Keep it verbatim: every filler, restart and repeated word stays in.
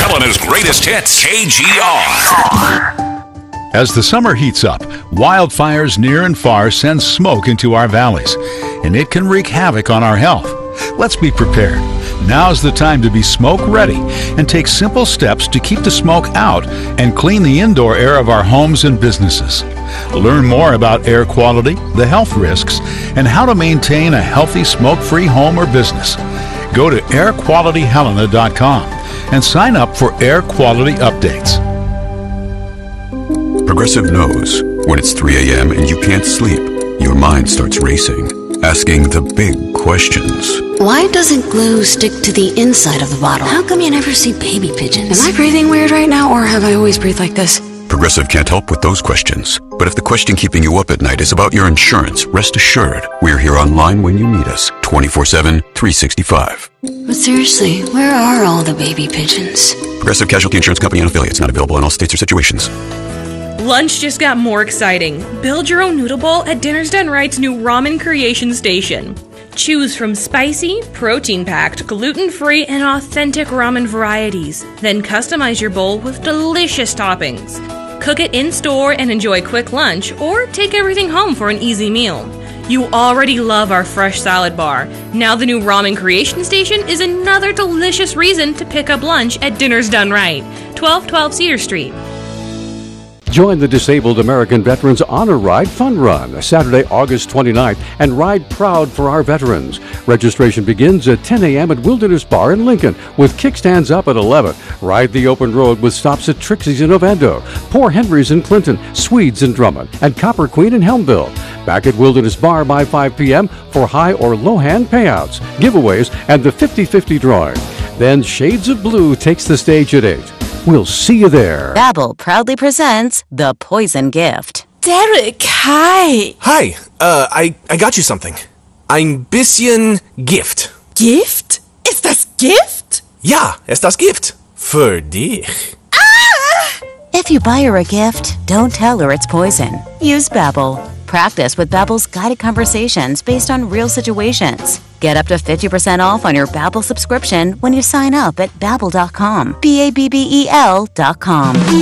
Helena's greatest hits, K G R. As the summer heats up, wildfires near and far send smoke into our valleys, and it can wreak havoc on our health. Let's be prepared. Now's the time to be smoke ready and take simple steps to keep the smoke out and clean the indoor air of our homes and businesses. Learn more about air quality, the health risks, and how to maintain a healthy smoke-free home or business. Go to air quality helena dot com and sign up for air quality updates. Progressive knows when it's three a.m. and you can't sleep, your mind starts racing, asking the big questions. Why doesn't glue stick to the inside of the bottle? How come you never see baby pigeons? Am I breathing weird right now, or have I always breathed like this? Progressive can't help with those questions. But if the question keeping you up at night is about your insurance, rest assured, we're here online when you need us, twenty-four seven, three sixty-five. But seriously, where are all the baby pigeons? Progressive Casualty Insurance Company and affiliates, not available in all states or situations. Lunch just got more exciting. Build your own noodle bowl at Dinner's Done Right's new Ramen Creation Station. Choose from spicy, protein-packed, gluten-free, and authentic ramen varieties. Then customize your bowl with delicious toppings. Cook it in-store and enjoy quick lunch, or take everything home for an easy meal. You already love our fresh salad bar. Now the new Ramen Creation Station is another delicious reason to pick up lunch at Dinner's Done Right, twelve twelve Cedar Street. Join the Disabled American Veterans Honor Ride Fun Run, Saturday, August twenty-ninth, and ride proud for our veterans. Registration begins at ten a.m. at Wilderness Bar in Lincoln, with kickstands up at eleven. Ride the open road with stops at Trixie's in Ovando, Poor Henry's in Clinton, Swedes in Drummond, and Copper Queen in Helmville. Back at Wilderness Bar by five p.m. for high or low hand payouts, giveaways, and the fifty-fifty drawing. Then Shades of Blue takes the stage at eight. We'll see you there. Babbel proudly presents The Poison Gift. Derek, hi. Hi, uh, I, I got you something. Ein bisschen Gift. Gift? Ist das Gift? Ja, ist das Gift. Für dich. Ah! If you buy her a gift, don't tell her it's poison. Use Babbel. Practice with Babbel's guided conversations based on real situations. Get up to fifty percent off on your Babbel subscription when you sign up at babbel dot com. B A B B E L dot com.